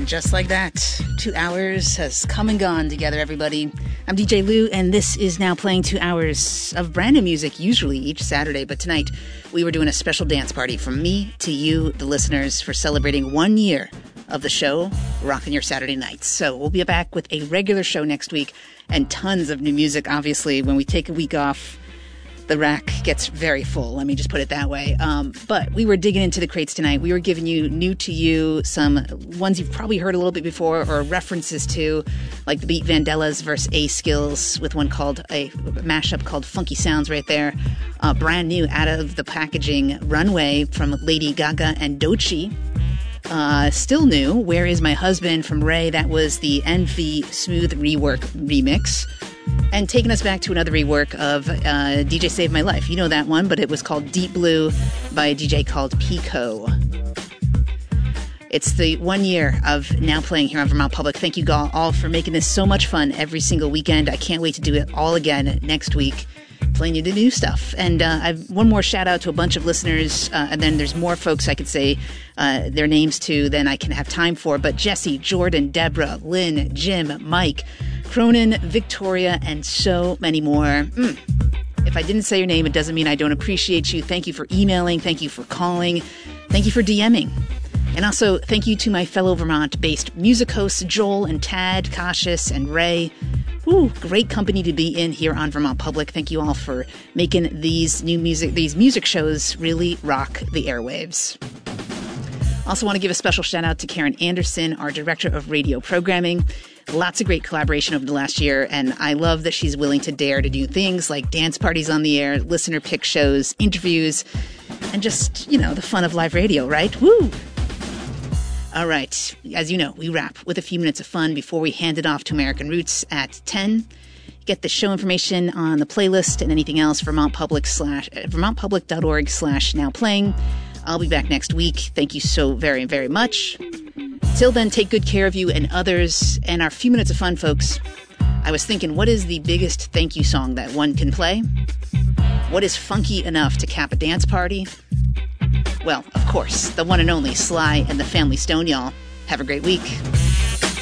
And just like that, 2 hours has come and gone together, everybody. I'm DJ Lou, and this is now playing 2 hours of brand new music, usually each Saturday. But tonight, we were doing a special dance party from me to you, the listeners, for celebrating 1 year of the show, Rockin' Your Saturday Nights. So we'll be back with a regular show next week and tons of new music. Obviously, when we take a week off, the rack gets very full, let me just put it that way. But we were digging into the crates tonight. We were giving you new to you, some ones you've probably heard a little bit before or references to, like the Beat Vandellas versus A-Skills with one called a mashup called Funky Sounds right there. Brand new out of the packaging, Runway from Lady Gaga and Doechii. Still new, Where Is My Husband from Ray. That was the Envy Smooth Rework remix. And taking us back to another rework of DJ Saved My Life. You know that one, but it was called Deep Blue by a DJ called Pico. It's the 1 year of now playing here on Vermont Public. Thank you all for making this so much fun every single weekend. I can't wait to do it all again next week, playing you the new stuff. And I've one more shout out to a bunch of listeners, and then there's more folks I could say their names to than I can have time for. But Jesse, Jordan, Deborah, Lynn, Jim, Mike, Cronin, Victoria, and so many more. If I didn't say your name, it doesn't mean I don't appreciate you. Thank you for emailing. Thank you for calling. Thank you for DMing. And also, thank you to my fellow Vermont-based music hosts, Joel and Tad, Cassius and Ray. Ooh, great company to be in here on Vermont Public. Thank you all for making these music shows really rock the airwaves. Also want to give a special shout out to Karen Anderson, our Director of Radio Programming. Lots of great collaboration over the last year, and I love that she's willing to dare to do things like dance parties on the air, listener pick shows, interviews, and just, the fun of live radio, right? Woo! All right, as you know, we wrap with a few minutes of fun before we hand it off to American Roots at 10. Get the show information on the playlist and anything else, vermontpublic.org/nowplaying. I'll be back next week. Thank you so very, very much. Till then, take good care of you and others. And our few minutes of fun, folks, I was thinking, what is the biggest thank you song that one can play? What is funky enough to cap a dance party? Well, of course, the one and only Sly and the Family Stone, y'all. Have a great week.